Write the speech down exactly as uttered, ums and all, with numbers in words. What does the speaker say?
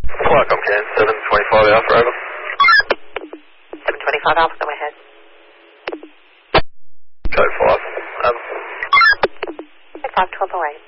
Welcome, Ken. seven twenty-five Alpha, over. seven twenty-five Alpha, go ahead. Code five, over. At five twelve oh eight.